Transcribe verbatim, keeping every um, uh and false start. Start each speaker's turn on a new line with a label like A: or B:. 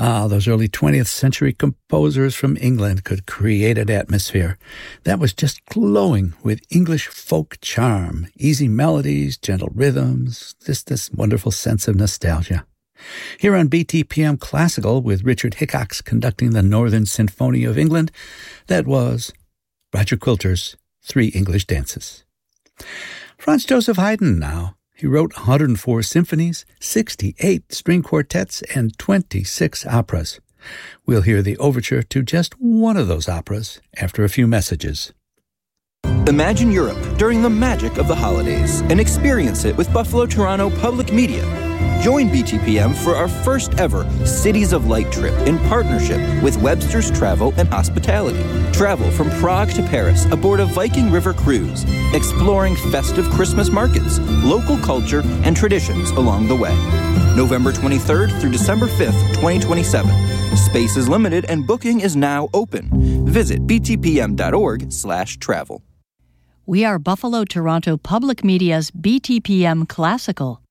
A: Ah, those early twentieth century composers from England could create an atmosphere that was just glowing with English folk charm, easy melodies, gentle rhythms, just this wonderful sense of nostalgia. Here on B T P M Classical, with Richard Hickox conducting the Northern Symphony of England, that was Roger Quilter's Three English Dances. Franz Joseph Haydn now. He wrote one hundred four symphonies, sixty-eight string quartets, and twenty-six operas. We'll hear the overture to just one of those operas after a few messages.
B: Imagine Europe during the magic of the holidays and experience it with Buffalo Toronto Public Media. Join B T P M for our first ever Cities of Light trip in partnership with Webster's Travel and Hospitality. Travel from Prague to Paris aboard a Viking River cruise, exploring festive Christmas markets, local culture, and traditions along the way. November twenty-third through December fifth, twenty twenty-seven. Space is limited and booking is now open. Visit btpm.org slash travel.
C: We are Buffalo Toronto Public Media's B T P M Classical.